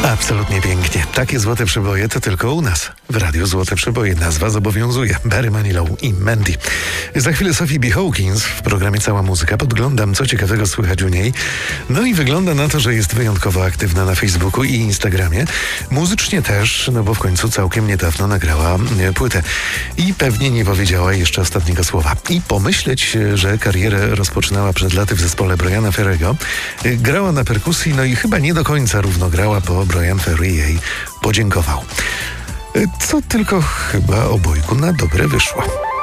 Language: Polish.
Absolutnie pięknie. Takie złote przeboje to tylko u nas. W Radiu Złote Przeboje nazwa zobowiązuje. Barry Manilow i Mandy. Za chwilę Sophie B. Hawkins w programie Cała Muzyka. Podglądam, co ciekawego słychać u niej. No i wygląda na to, że jest wyjątkowo aktywna na Facebooku i Instagramie. Muzycznie też, no bo w końcu całkiem niedawno nagrała płytę. I pewnie nie powiedziała jeszcze ostatniego słowa. I pomyśleć, że karierę rozpoczynała przed laty w zespole Briana Ferry'ego. Grała na perkusji, no i chyba nie do końca równo grała, bo Brian Ferry jej podziękował. Co tylko chyba obojgu na dobre wyszło.